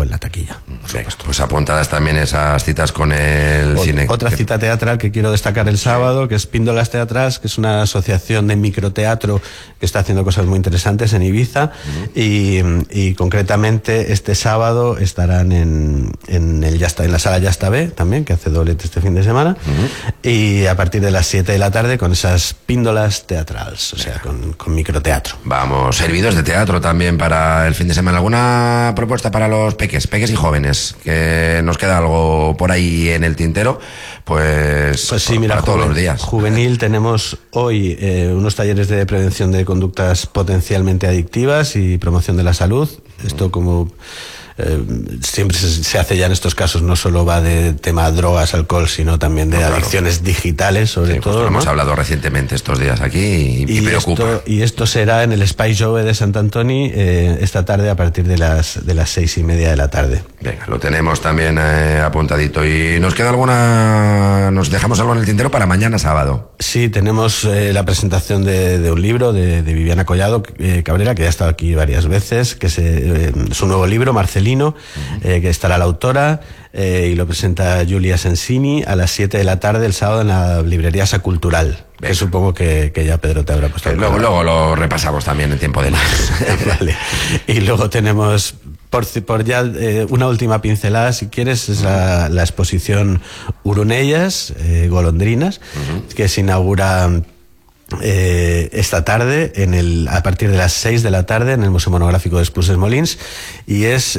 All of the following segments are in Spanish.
luego en la taquilla. Pues apuntadas también esas citas con el cine. Otra cita teatral que quiero destacar el sábado, que es Píndolas Teatrals, que es una asociación de microteatro que está haciendo cosas muy interesantes en Ibiza, y concretamente este sábado estarán en la sala Ya Está B, también, que hace doblete este fin de semana, y a partir de las 7 de la tarde con esas Píndolas Teatrals, o sea, con microteatro. Vamos, servidos de teatro también para el fin de semana. ¿Alguna propuesta para los peques y jóvenes? Que nos queda algo por ahí en el tintero, pues sí, mira, para todos los días. Juvenil, tenemos hoy unos talleres de prevención de conductas potencialmente adictivas y promoción de la salud. Esto, como siempre se hace ya en estos casos, no solo va de tema drogas, alcohol, sino también de adicciones digitales, sobre todo. Pues lo hemos hablado recientemente estos días aquí y preocupa. Esto será en el Espai Jove de Sant Antoni esta tarde a partir de las 6:30 de la tarde. Venga, lo tenemos también apuntadito. ¿Y nos queda nos dejamos algo en el tintero para mañana sábado? Sí, tenemos la presentación de un libro de Viviana Collado Cabrera, que ya ha estado aquí varias veces, que es un nuevo libro, Marcelino, que estará la autora, y lo presenta Giulia Sensini a las 7 de la tarde el sábado en la librería Sacultural, que supongo que ya Pedro te habrá puesto. Luego lo repasamos también en tiempo de más. Vale. Y luego tenemos por ya una última pincelada, si quieres, es la exposición Urunellas, golondrinas, que se inaugura esta tarde a partir de las 6 de la tarde en el Museo Monográfico de Espluses Molins, y es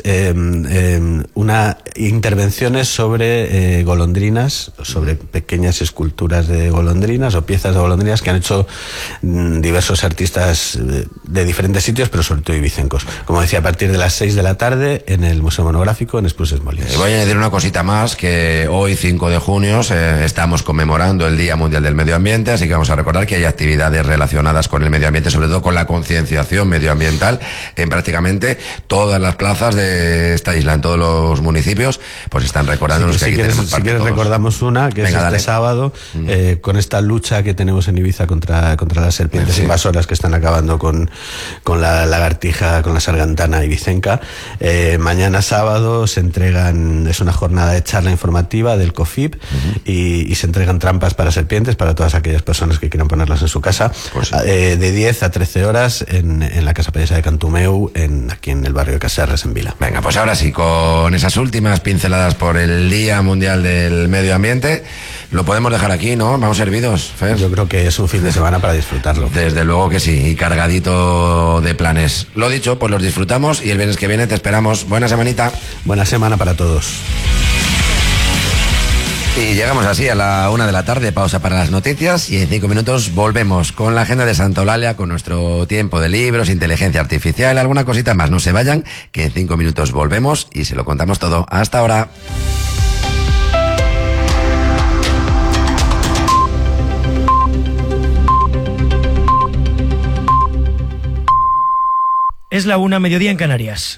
una intervenciones sobre golondrinas, sobre pequeñas esculturas de golondrinas o piezas de golondrinas que han hecho diversos artistas de diferentes sitios, pero sobre todo ibicencos. Como decía, a partir de las 6 de la tarde en el Museo Monográfico en Espluses Molins. Voy a añadir una cosita más, que hoy 5 de junio estamos conmemorando el Día Mundial del Medio Ambiente, así que vamos a recordar que hay actividades relacionadas con el medio ambiente, sobre todo con la concienciación medioambiental en prácticamente todas las plazas de esta isla, en todos los municipios, pues están recordándonos que aquí tenemos parte. Si quieres recordamos una, que es este sábado, con esta lucha que tenemos en Ibiza contra las serpientes invasoras que están acabando con la lagartija, con la sargantana ibicenca. Mañana sábado se entregan, es una jornada de charla informativa del COFIP, y se entregan trampas para serpientes para todas aquellas personas que quieran ponerlas en su casa, de 10 a 13 horas en la Casa Payesa de Cantumeu, aquí en el barrio de Caserres, en Vila. Venga, pues ahora sí, con esas últimas pinceladas por el Día Mundial del Medio Ambiente, lo podemos dejar aquí, ¿no? Vamos servidos, Fer. Yo creo que es un fin de semana para disfrutarlo. Desde luego que sí, y cargadito de planes. Lo dicho, pues los disfrutamos, y el viernes que viene te esperamos. Buena semanita. Buena semana para todos. Y llegamos así a la 1 de la tarde, pausa para las noticias, y en 5 minutos volvemos con la agenda de Santa Eulalia, con nuestro tiempo de libros, inteligencia artificial, alguna cosita más. No se vayan, que en 5 minutos volvemos y se lo contamos todo. Hasta ahora. Es la 1, mediodía en Canarias.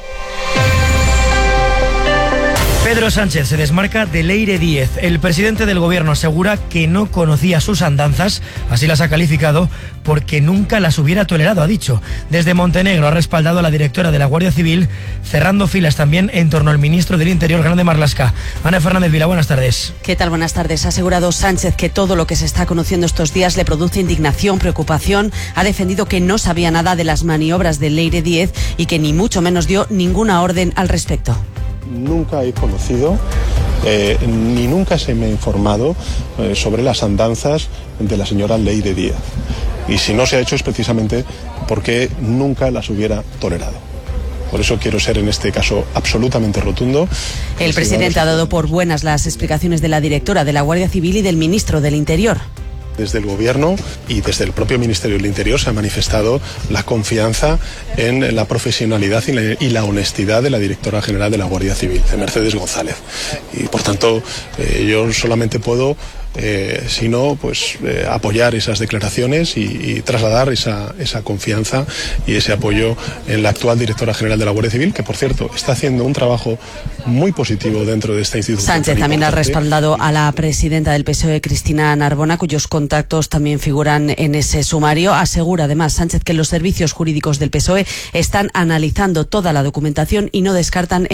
Pedro Sánchez se desmarca de Leire Díez. El presidente del gobierno asegura que no conocía sus andanzas, así las ha calificado, porque nunca las hubiera tolerado, ha dicho. Desde Montenegro ha respaldado a la directora de la Guardia Civil, cerrando filas también en torno al ministro del Interior, Grande Marlaska. Ana Fernández Vila, buenas tardes. ¿Qué tal? Buenas tardes. Ha asegurado Sánchez que todo lo que se está conociendo estos días le produce indignación, preocupación. Ha defendido que no sabía nada de las maniobras de Leire Díez y que ni mucho menos dio ninguna orden al respecto. Nunca he conocido ni nunca se me ha informado sobre las andanzas de la señora Leire Díez. Y si no se ha hecho es precisamente porque nunca las hubiera tolerado. Por eso quiero ser en este caso absolutamente rotundo. El presidente ha dado por buenas las explicaciones de la directora de la Guardia Civil y del ministro del Interior. Desde el Gobierno y desde el propio Ministerio del Interior se ha manifestado la confianza en la profesionalidad y la honestidad de la directora general de la Guardia Civil, de Mercedes González. Y por tanto, yo solamente puedo sino pues apoyar esas declaraciones y trasladar esa confianza y ese apoyo en la actual directora general de la Guardia Civil, que por cierto está haciendo un trabajo muy positivo dentro de esta institución. Sánchez también ha respaldado a la presidenta del PSOE, Cristina Narbona, cuyos contactos también figuran en ese sumario. Asegura además Sánchez que los servicios jurídicos del PSOE están analizando toda la documentación y no descartan